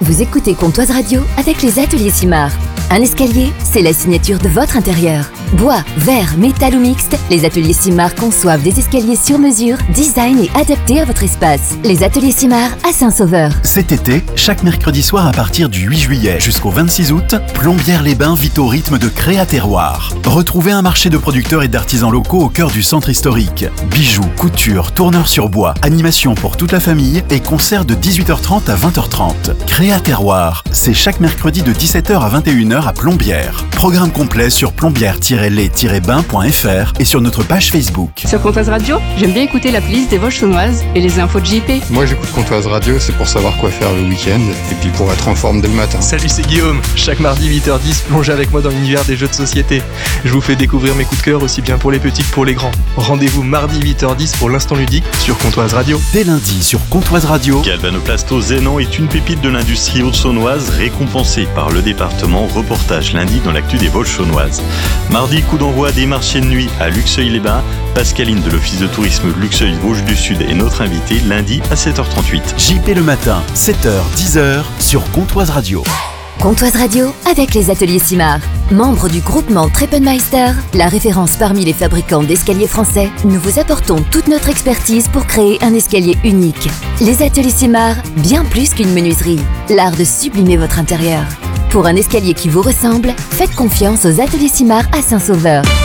Vous écoutez Comptoise Radio avec les ateliers Simard. Un escalier, c'est la signature de votre intérieur. Bois, verre, métal ou mixte, les ateliers Simard conçoivent des escaliers sur mesure, design et adaptés à votre espace. Les ateliers Simard à Saint-Sauveur. Cet été, chaque mercredi soir à partir du 8 juillet jusqu'au 26 août, Plombières-les-Bains vit au rythme de Créaterroir. Retrouvez un marché de producteurs et d'artisans locaux au cœur du centre historique. Bijoux, couture, tourneurs sur bois, animation pour toute la famille et concert de 18h30 à 20h30. Créaterroir, c'est chaque mercredi de 17h à 21h à Plombières. Programme complet sur plombières-les-bains.fr et sur notre page Facebook. Sur Comptoise Radio, j'aime bien écouter la playlist des Vosges saunoises et les infos de JP. Moi j'écoute Comptoise Radio, c'est pour savoir quoi faire le week-end et puis pour être en forme dès le matin. Salut, c'est Guillaume. Chaque mardi 8h10, plongez avec moi dans l'univers des jeux de société. Je vous fais découvrir mes coups de cœur aussi bien pour les petits que pour les grands. Rendez-vous mardi 8h10 pour l'instant ludique sur Comptoise Radio. Dès lundi sur Comptoise Radio, Galvanoplasto Zénan est une pépite de l'industrie haute-saunoise récompensée par le département. Reportage lundi dans l'actu des Vosges saunoises. Mardi, coup d'envoi des marchés de nuit à Luxeuil-les-Bains. Pascaline de l'Office de tourisme Luxeuil-Vosges du Sud est notre invitée lundi à 7h38. JP le matin, 7h, 10h sur Comptoise Radio. Comptoise Radio avec les ateliers Simard. Membre du groupement Treppenmeister, la référence parmi les fabricants d'escaliers français, nous vous apportons toute notre expertise pour créer un escalier unique. Les ateliers Simard, bien plus qu'une menuiserie, l'art de sublimer votre intérieur. Pour un escalier qui vous ressemble, faites confiance aux ateliers Simard à Saint-Sauveur.